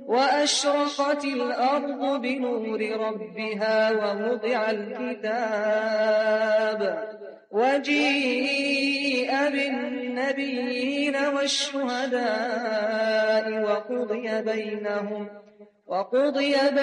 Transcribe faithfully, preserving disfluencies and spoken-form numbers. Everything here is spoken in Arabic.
وأشرقت الأرض بنور ربها ووضع الكتاب وجيء بالنبيين والشهداء وقضي بينهم وقضي